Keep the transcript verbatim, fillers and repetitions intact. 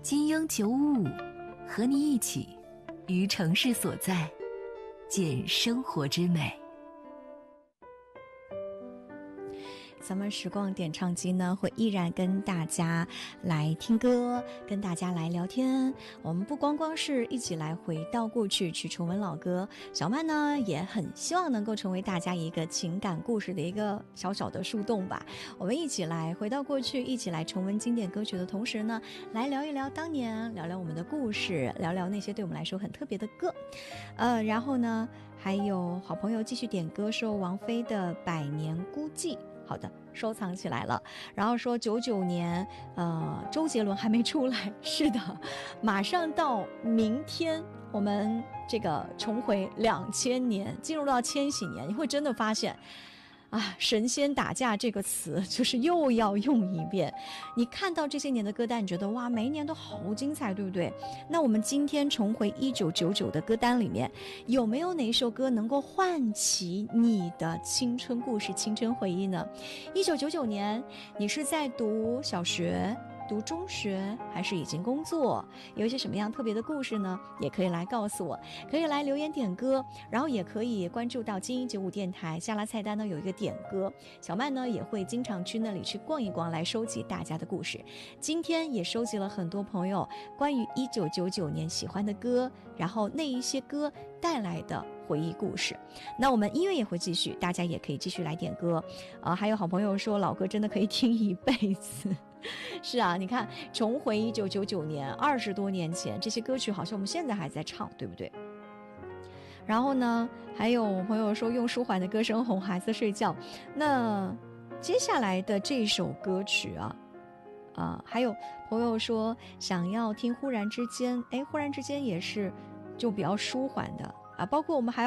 金鹰九五五，和你一起于城市所在，见生活之美。 咱们时光点唱机呢，会依然跟大家来听歌，跟大家来聊天。我们不光光是一起来回到过去去重温老歌，小曼呢也很希望能够成为大家一个情感故事的一个小小的树洞吧。我们一起来回到过去，一起来重温经典歌曲的同时呢，来聊一聊当年，聊聊我们的故事，聊聊那些对我们来说很特别的歌。呃，然后呢，还有好朋友继续点歌，说王菲的《百年孤寂》。好的，收藏起来了。然后说九九年，呃，周杰伦还没出来。是的，马上到明天，我们这个重回两千年，进入到千禧年，你会真的发现。啊，神仙打架这个词就是又要用一遍。你看到这些年的歌单，你觉得哇，每一年都好精彩，对不对？那我们今天重回一九九九的歌单里面，有没有哪一首歌能够唤起你的青春故事、青春回忆呢？一九九九年，你是在读小学？读中学还是已经工作，有一些什么样特别的故事呢？也可以来告诉我，可以来留言点歌，然后也可以关注到金鹰九五电台下拉菜单呢有一个点歌，小曼呢也会经常去那里去逛一逛，来收集大家的故事。今天也收集了很多朋友关于一九九九年喜欢的歌，然后那一些歌带来的回忆故事。那我们音乐也会继续，大家也可以继续来点歌。呃，还有好朋友说老歌真的可以听一辈子。是啊，你看重回一九九九年，二十多年前，这些歌曲好像我们现在还在唱，对不对？然后呢，还有朋友说用舒缓的歌声哄孩子睡觉。那接下来的这首歌曲啊，啊、呃，还有朋友说想要听忽然之间，哎，忽然之间也是就比较舒缓的啊，包括我们还